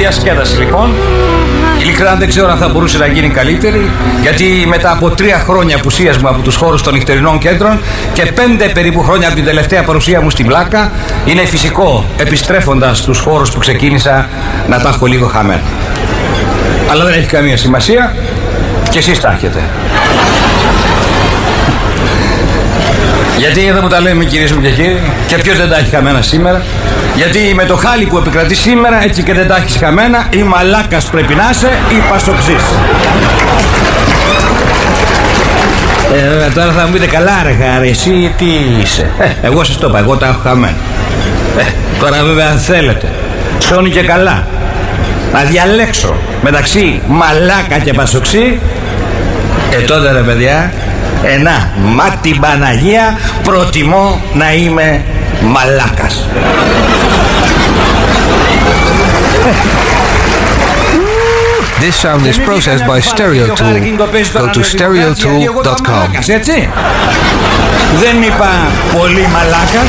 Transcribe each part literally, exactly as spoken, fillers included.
διασκέδαση λοιπόν. Ειλικρινά δεν ξέρω αν θα μπορούσε να γίνει καλύτερη, γιατί μετά από τρία χρόνια απουσίας μου από τους χώρους των νυχτερινών κέντρων και πέντε περίπου χρόνια από την τελευταία παρουσία μου στην Πλάκα, είναι φυσικό επιστρέφοντας στους χώρους που ξεκίνησα να τα έχω λίγο χαμένα. Αλλά δεν έχει καμία σημασία και εσείς τα έχετε. Γιατί εδώ μου τα λέμε κυρίες μου και κύριοι, και ποιος δεν τα έχει χαμένα σήμερα? Γιατί με το χάλι που επικρατεί σήμερα, έτσι και δεν τα έχεις χαμένα, ή μαλάκας πρέπει να είσαι ή πασοξής. Ε, τώρα θα μου πείτε, καλά ρε Χάρη, εσύ τι είσαι? Ε, εγώ σας το είπα, εγώ τα έχω χαμένα. Ε, τώρα βέβαια αν θέλετε, σώνει και καλά, να διαλέξω μεταξύ μαλάκα και πασοξή, ε τότε ρε παιδιά, ε να, μα την Παναγία προτιμώ να είμαι μαλάκας. This sound is processed by StereoTool. Go to stereotool dot com. Έτσι. Δεν είπα πολύ μαλάκας.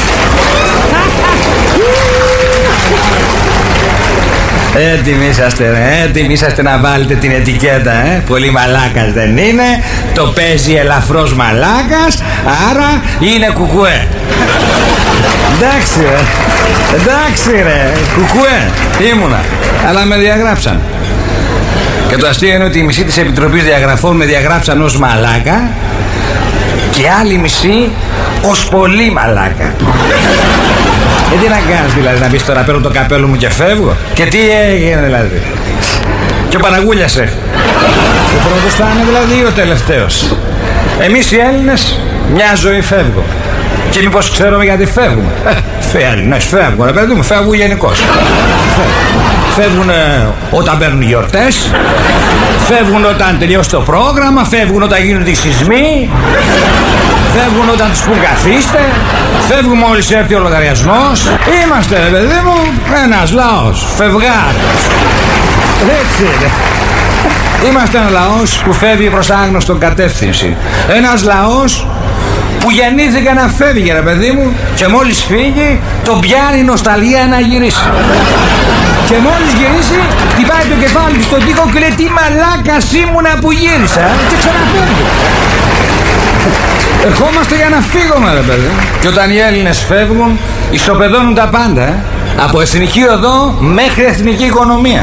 Έτοιμοι είσαστε, ρε. Έτοιμοι είσαστε να βάλετε την ετικέτα, ε. Πολύ μαλάκας δεν είναι. Το παίζει ελαφρώς μαλάκας, άρα είναι κουκουέ. Εντάξει ρε. Εντάξει ρε. Κουκουέ. Ήμουνα. Αλλά με διαγράψαν. Και το αστείο είναι ότι η μισή της Επιτροπής Διαγραφών με διαγράψαν ως μαλάκα και άλλη μισή ως πολύ μαλάκα. Ε, τι να κάνεις δηλαδή, να πεις τώρα παίρνω το καπέλο μου και φεύγω? Και τι έγινε δηλαδή? Και ο Παναγούλιασε. Ο πρώτος θα είναι δηλαδή ο τελευταίος. Εμείς οι Έλληνες μια ζωή φεύγω. Και μήπως ξέρουμε γιατί φεύγουμε? Ε, Έλληνες φεύγουν, ρε παιδί μου, φεύγουν γενικώς. Φεύγουν όταν παίρνουν γιορτές, φεύγουν όταν τελειώσει το πρόγραμμα, φεύγουν όταν γίνονται οι σεισμοί, φεύγουν όταν τους πουν καθίστε, φεύγουν μόλις έρθει ο λογαριασμός. Είμαστε, ρε παιδί μου, ένας λαός, φευγάτος. Έτσι είναι. Είμαστε ένα λαός που φεύγει προς άγνωστον κατεύθυνση. Ένας λαός που γεννήθηκε να φεύγει, ρε παιδί μου, και μόλις φύγει τον πιάνει η νοσταλγία να γυρίσει. Και μόλις γυρίσει χτυπάει το κεφάλι του στον τοίχο και λέει, τι μαλάκας ήμουνα που γύρισα, και ξαναφεύγει. Ερχόμαστε για να φύγουμε, ρε παιδί. Και όταν οι Έλληνες φεύγουν ισοπεδώνουν τα πάντα, ε? Από εθνική οδό μέχρι εθνική οικονομία.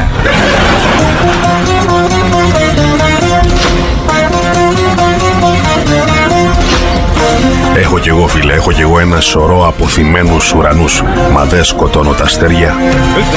Έχω κι εγώ φίλε, έχω κι εγώ ένα σωρό αποθυμένους ουρανούς. Μα δεν σκοτώνω τα αστέρια.